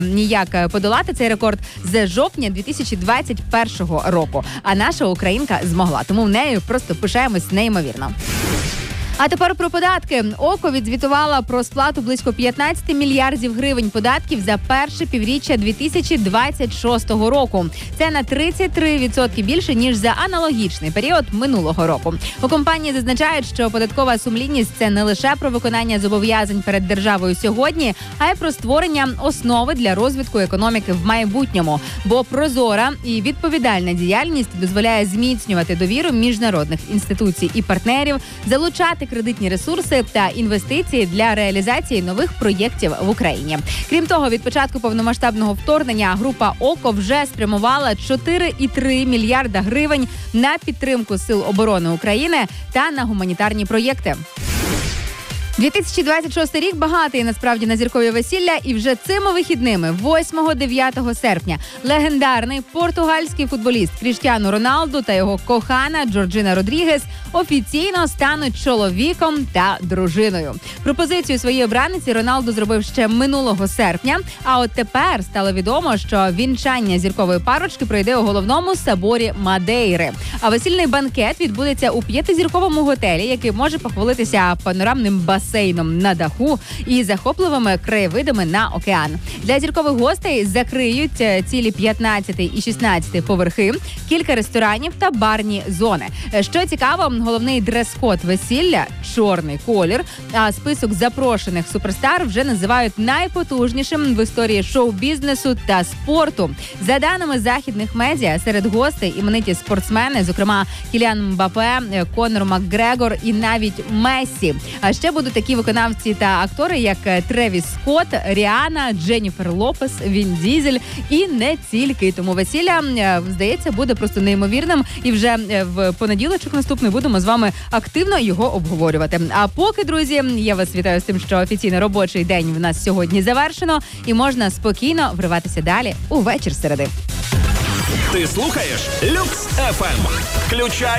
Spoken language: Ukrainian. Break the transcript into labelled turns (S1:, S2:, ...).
S1: ніяк подолати цей рекорд з жовтня 2021 року. А наша українка змогла. Тому в нею просто пишаємось неймовірно. А тепер про податки. ОКО відзвітувала про сплату близько 15 мільярдів гривень податків за перше півріччя 2026 року. Це на 33% більше, ніж за аналогічний період минулого року. У компанії зазначають, що податкова сумлінність – це не лише про виконання зобов'язань перед державою сьогодні, а й про створення основи для розвитку економіки в майбутньому. Бо прозора і відповідальна діяльність дозволяє зміцнювати довіру міжнародних інституцій і партнерів, залучати кредитні ресурси та інвестиції для реалізації нових проєктів в Україні. Крім того, від початку повномасштабного вторгнення група ОКО вже спрямувала 4,3 мільярда гривень на підтримку Сил оборони України та на гуманітарні проєкти. 2026 рік багатий насправді на зіркові весілля, і вже цими вихідними, 8-9 серпня, легендарний португальський футболіст Кріштіану Роналду та його кохана Джорджина Родрігес офіційно стануть чоловіком та дружиною. Пропозицію своїй обраниці Роналду зробив ще минулого серпня, а от тепер стало відомо, що вінчання зіркової парочки пройде у головному соборі Мадейри. А весільний банкет відбудеться у 5-зірковому готелі, який може похвалитися панорамним басейном на даху і захопливими краєвидами на океан. Для зіркових гостей закриють цілі 15 і 16 поверхи, кілька ресторанів та барні зони. Що цікаво, головний дрес-код весілля – чорний колір, а список запрошених суперстар вже називають найпотужнішим в історії шоу-бізнесу та спорту. За даними західних медіа, серед гостей імениті спортсмени, зокрема Кіліан Мбаппе, Конор Макгрегор і навіть Мессі. А ще будуть такі виконавці та актори, як Тревіс Скотт, Ріана, Дженніфер Лопес, Він Дізель і не тільки. Тому весілля, здається, буде просто неймовірним. І вже в понеділочок наступний будемо з вами активно його обговорювати. А поки, друзі, я вас вітаю з тим, що офіційно робочий день в нас сьогодні завершено і можна спокійно вриватися далі у вечір середи.
S2: Ти слухаєш Люкс FM. Включай